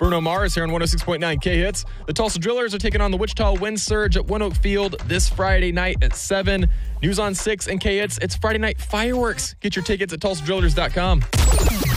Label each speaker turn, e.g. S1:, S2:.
S1: Bruno Mars here on 106.9 K-Hits. The Tulsa Drillers are taking on the Wichita Wind Surge at One Oak Field this Friday night at 7. News on 6 and K-Hits. It's Friday night fireworks. Get your tickets at tulsadrillers.com.